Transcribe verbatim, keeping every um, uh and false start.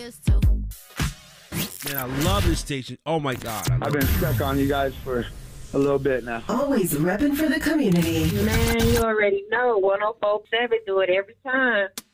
Man, I love this station. Oh my God. I love I've been stuck on you guys for a little bit now. Always repping for the community. Man, you already know. one oh four point seven do it every time.